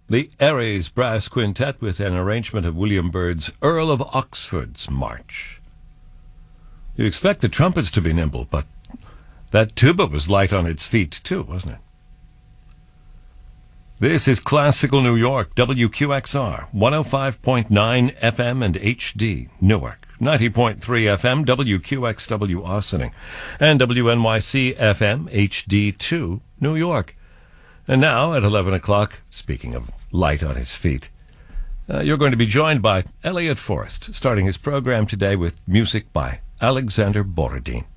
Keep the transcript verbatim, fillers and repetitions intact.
the Aries Brass Quintet with an arrangement of William Byrd's Earl of Oxford's March. You expect the trumpets to be nimble, but that tuba was light on its feet too, wasn't it? This is Classical New York, W Q X R, one oh five point nine F M and H D, Newark, ninety point three F M, W Q X W Austining, and W N Y C F M, H D two, New York. And now, at eleven o'clock, speaking of light on his feet, uh, you're going to be joined by Elliot Forrest, starting his program today with music by Alexander Borodin.